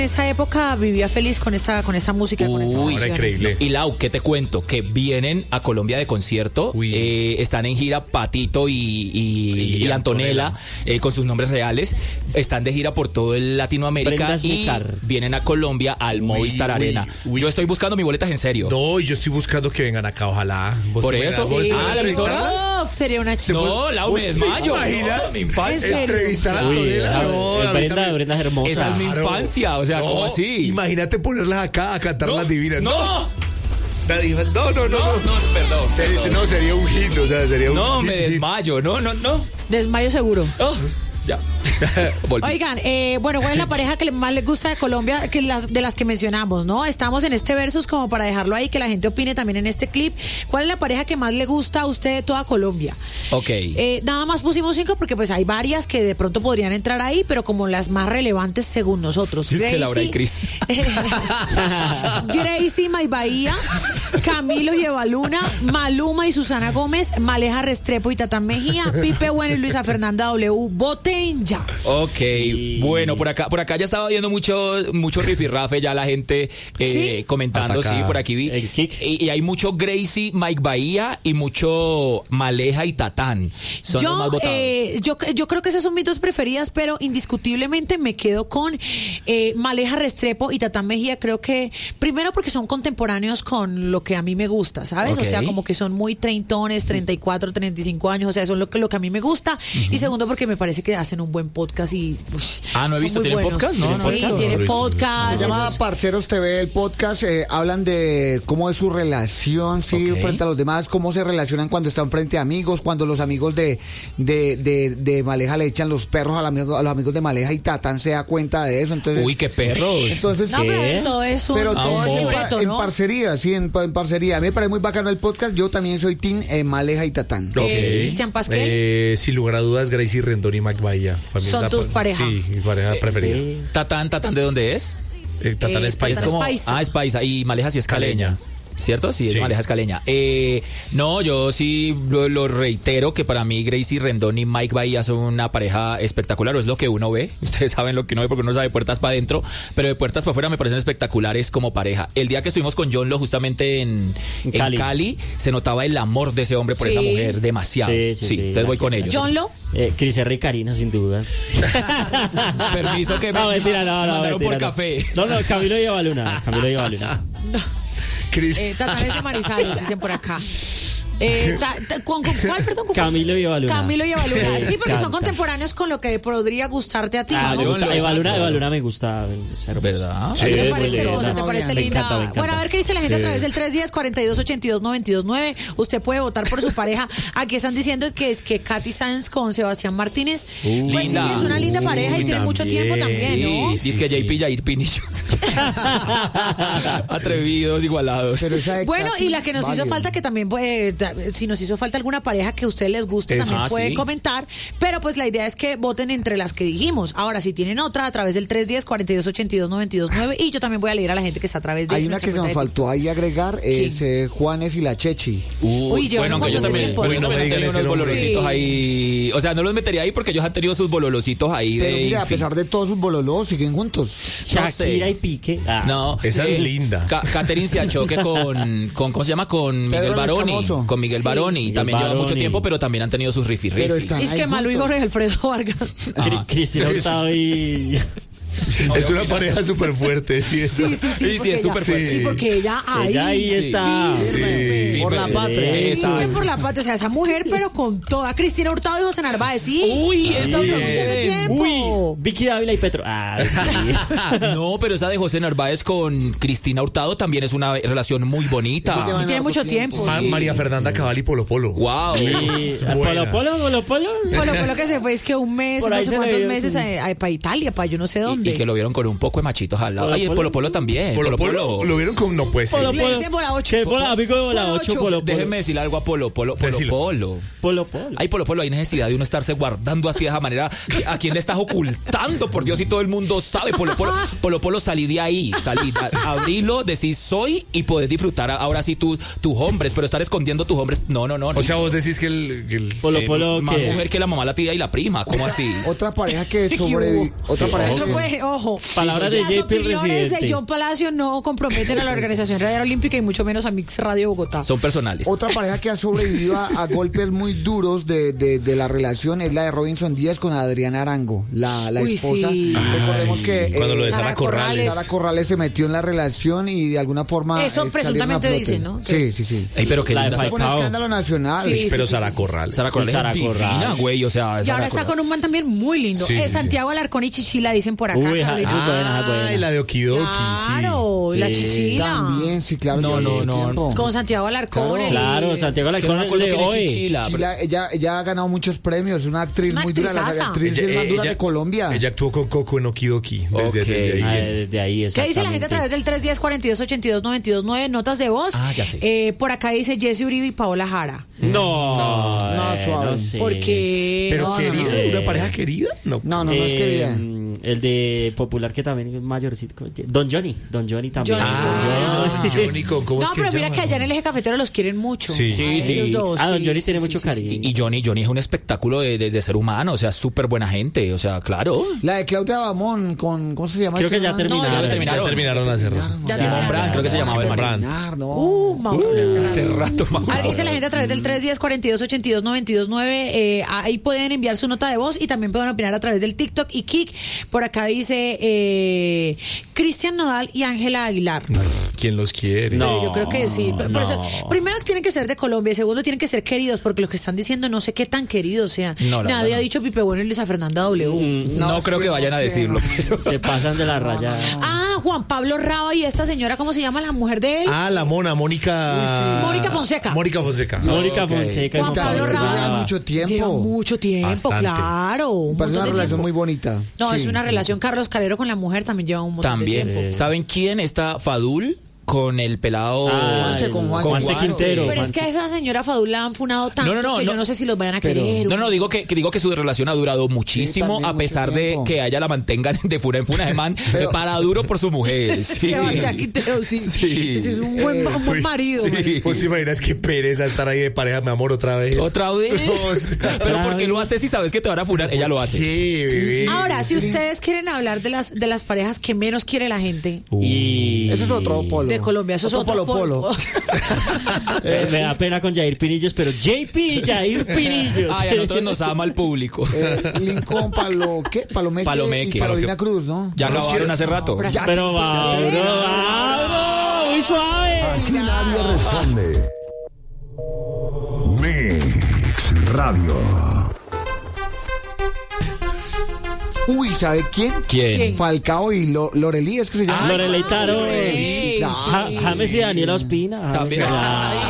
esa época vivía feliz con esta música, con esta Uy, canción. increíble. Y Lau, ¿qué te cuento? Que vienen a Colombia de concierto. Están en gira Patito y Antonella, con sus nombres reales. Están de gira por todo el Latinoamérica y vienen a Colombia al Movistar Arena. Yo estoy buscando mis boletas en serio. No, y yo estoy buscando que vengan acá, ojalá. Por eso. Sí. ¿La emisora? Sería una chica. No, Lau, me desmayo. ¿Imaginas? Mi infancia. Entrevistar a Antonella. Brenda es hermosa. Esa es mi infancia, o sea, ¿cómo así? Imagínate ponerlas acá a cantar las divinas. ¡No! No, perdón. No, sería un hit, o sea, sería un hit. No, me desmayo, no. Desmayo seguro. Oh, ya. Oigan, bueno, ¿cuál es la pareja que más les gusta de Colombia de las que mencionamos, no? Estamos en este versus como para dejarlo ahí, que la gente opine también en este clip. ¿Cuál es la pareja que más le gusta a usted de toda Colombia? Ok. Nada más pusimos 5 porque pues hay varias que de pronto podrían entrar ahí, pero como las más relevantes según nosotros. Es que Laura y Cris. Gracie May Bahía, Camilo y Eva Luna, Maluma y Susana Gómez, Maleja Restrepo y Tatán Mejía, Pipe Bueno y Luisa Fernanda W. Voten ya. Ok, bueno, por acá ya estaba viendo mucho rifirrafe, ya la gente comentando, Atacada. sí, por aquí vi. Y hay mucho Gracie, Mike Bahía y mucho Maleja y Tatán. Son los más votados. Yo creo que esas son mis dos preferidas, pero indiscutiblemente me quedo con Maleja Restrepo y Tatán Mejía. Creo que, primero porque son contemporáneos con lo que a mí me gusta, ¿sabes? Okay. O sea, como que son muy treintones, 34, 35 años, o sea, son lo que a mí me gusta. Y segundo porque me parece que hacen un buen podcast y no he visto, ¿tienen podcast? No, sí, tienen podcast. Se llama Parceros TV el podcast, hablan de cómo es su relación, frente a los demás, cómo se relacionan cuando están frente a amigos, cuando los amigos de Maleja le echan los perros a los amigos de Maleja y Tatán se da cuenta de eso. Entonces, uy, qué perros. Entonces, no, pero todo es un libreto, en ¿no? parcería, sí, en parcería. A mí me parece muy bacano el podcast. Yo también soy team Maleja y Tatán. Cristian Pasquel. Sin lugar a dudas, Gracie Rendón y Mike Bahía. Son tus parejas. Sí, mi pareja preferida. Tatán, ¿de dónde es? Tatán es paisa. Es paisa. Y Maleja sí es caleña. ¿Cierto? Sí, es Maleja Escaleña. No, yo sí lo reitero que para mí Gracie Rendón y Mike Bahía son una pareja espectacular, o es lo que uno ve. Ustedes saben lo que uno ve porque uno sabe puertas para adentro, pero de puertas para afuera me parecen espectaculares como pareja. El día que estuvimos con John Lo justamente en Cali, se notaba el amor de ese hombre por esa mujer demasiado. Sí, entonces voy con ellos. John Lo. Cris R y Karina, sin dudas. Permiso que no, mentira, me mandaron por café. No, Camilo y Eva Luna. Tatán es de Manizales, dicen por acá. ¿Cuál, perdón? Camilo y Eva Luna. Camilo y Eva Luna. Sí, porque son contemporáneos con lo que podría gustarte a ti. ¿No? Eva Luna me gusta. ¿Verdad? Sí, ¿te parece hermosa? ¿Te parece linda? Me encanta. Bueno, a ver qué dice la gente a través del 310-4282-929. Usted puede votar por su pareja. Aquí están diciendo que es que Katy Sáenz con Sebastián Martínez. Pues linda. sí, es una linda pareja y tiene mucho tiempo también, ¿no? Sí, es que JP y Jair Pinillos. Atrevidos, igualados. Bueno, y la que nos hizo falta, que también puede, si nos hizo falta alguna pareja que a ustedes les guste, también pueden comentar, pero pues la idea es que voten entre las que dijimos. Ahora, si tienen otra, a través del 310-4282-929, y yo también voy a leer a la gente que está a través de... Hay una que se nos faltó ahí agregar, es Juanes y la Chechi. Uy, bueno, aunque ellos también han tenido unos bololositos ahí, o sea, no los metería ahí porque ellos han tenido sus bololositos ahí. Pero mira, a pesar de todos sus bololos, siguen juntos. Shakira y Piqué. No, esa es linda. Catherine se achoque con ¿cómo se llama? Con Miguel Baroni. Con Miguel Baroni. Y también llevan mucho tiempo, pero también han tenido sus riffis. Es que Malú y Jorge Alfredo Vargas. Cristina Hurtado y... Es una pareja súper fuerte, sí, eso. Sí, es súper fuerte. Sí, porque ella ahí está. Por la patria. Por la patria, o sea, esa mujer, pero con toda. Cristina Hurtado y José Narváez, sí. Uy, esa tiempo. Vicky Dávila y Petro. No, pero esa de José Narváez con Cristina Hurtado también es una relación muy bonita. Y tiene mucho tiempo. María Fernanda Cabal y Polo Polo. Wow. Polo Polo que se fue, es que un mes, no sé cuántos meses para Italia, para yo no sé dónde. Y que lo vieron con un poco de machitos al lado. Ay, el Polo Polo también. Polo Polo. Lo vieron con, no puede ser. Polo Polo. Bola 8. Amigo de Bola 8, Polo Polo. Déjenme decirle algo a Polo Polo. Ay, Polo Polo, hay necesidad de uno estarse guardando así de esa manera. ¿A quién le estás ocultando? Por Dios, y todo el mundo sabe. Polo Polo, salí de ahí. Abrilo, decís soy y podés disfrutar ahora sí tus hombres, pero estar escondiendo tus hombres. No. O sea, vos decís que el Polo Polo más mujer que la mamá, la tía y la prima. ¿Cómo así? Otra pareja que sobrevivió. Eso fue ojo. Palabras de Las JP, el opiniones residente. de John Palacio no comprometen a la Organización Radial Olímpica y mucho menos a Mix Radio Bogotá. Son personales. Otra pareja que ha sobrevivido a golpes muy duros de la relación es la de Robinson Díaz con Adriana Arango, la Uy, esposa. sí. Recordemos que cuando lo de Sara Sara Corrales. Sara Corrales se metió en la relación y de alguna forma Eso salieron presuntamente a flote. dicen, ¿no? Sí. Ey, pero que La de linda Fue un Falcao. escándalo nacional. Sí, Pero sí, Sara sí, sí. Corrales. Sara Corrales Sara es divina, Corrales. güey, o sea... Y ahora está con un man también muy lindo. Sí, sí, Santiago Alarcón y Chichila dicen por acá. Uy, Carolina. esa es buena. Ay, la de Okidoki, Claro, la Sí. Chichila. También, sí, claro. No, lleva no, mucho no. tiempo. Con Santiago Alarcón. Claro. Claro, Santiago Es que no me Alarcón acuerdo quién es Leoe. Chichila, pero- Ella ha ganado muchos premios, es una actriz Una muy dura, la actrizaza. actriz más dura de Colombia. Ella actuó con Coco en Okidoki. Ok. Desde ahí. Ah, desde ahí, ¿Qué dice la gente a través del 310-42-82-929? Notas de voz. Ah, ya sé. Por acá dice Jesse Uribe y Paola Jara. No, suave. no sé. Porque. Pero No, no, querida, no. una pareja querida. No. No es querida. El de Popular, que también es mayorcito. Don Johnny también. Johnny. Ah, Johnny, ¿cómo No, es que pero mira llama? que allá en el eje cafetero los quieren mucho. Sí. Sí, A sí. ellos dos, Ah, Don sí, Johnny sí, tiene sí, mucho sí, cariño. sí. Y Johnny es un espectáculo de ser humano, o sea, súper buena gente, o sea, claro. La de Claudia Bamón con, ¿cómo se llama? Creo que ese ya man? terminaron. No, ya Ya terminaron hace rato. Ya Simón terminaron. Brand, creo que se llamaba el Simón marido. Brand. Terminar, no. Mauro. Hace rato, Mauro. Ah, dice la gente a través del 310-42-82-929. Ahí pueden enviar su nota de voz y también pueden opinar a través del TikTok y Kik. Por acá dice Cristian Nodal y Ángela Aguilar. ¿Quién los quiere? No. Yo creo que sí. Por eso, primero tienen que ser de Colombia, segundo tienen que ser queridos, porque lo que están diciendo no sé qué tan queridos sean. No, la Nadie verdad ha no. dicho Pipe Bueno y Luisa Fernanda W. No creo que vayan a decirlo. Se pasan de la raya. Ah, Juan Pablo Raba y esta señora, ¿cómo se llama la mujer de él? Ah, la mona, Mónica. Mónica Fonseca. Mónica Fonseca. Mónica Ok. Fonseca y Juan Pablo Lleva Raba. mucho Lleva tiempo. mucho tiempo, Bastante. claro. Un Parece montón una de relación tiempo. muy bonita. No, es Sí. una relación Carlos Calero con la mujer también lleva un montón de También. tiempo. ¿Saben quién está Fadul? Con el pelado Juanse, con Juanse Quintero. Pero es que a esa señora Fadul la han funado tanto No, que yo no. no sé si los vayan a Pero- querer. No, digo que su relación ha durado muchísimo, Sí, también a pesar mucho de tiempo. que a ella la mantengan de funa en funa de man, para duro por su mujer. Sí. Sebastián Quintero, sí. Sí. Ese es un buen marido. Sí. marico. Pues te imaginas qué pereza estar ahí de pareja, mi amor, otra vez. ¿Otra vez? No, sí. Pero porque lo haces si sabes que te van a funar, ella lo hace. ¿Qué, bebé? Ahora, si ustedes quieren hablar de las parejas que menos quiere la gente Y Eso es otro polo. de Colombia, eso es otro polo. me da pena con Jair Pinillos, pero Jair Pinillos. Ay, a nosotros nos ama el público. Lincoln, Palomeque Palomeque. y Carolina Cruz, ¿no? Ya acabaron hace rato. Pero- Pero Mauro, muy suave. Aquí nadie responde. Mix Radio. Uy, ¿sabe quién? ¿Quién? Falcao y Lorelí, es que se llama. Lorelei Taro. Ey, Claro. sí. James y Daniela Ospina. También. James,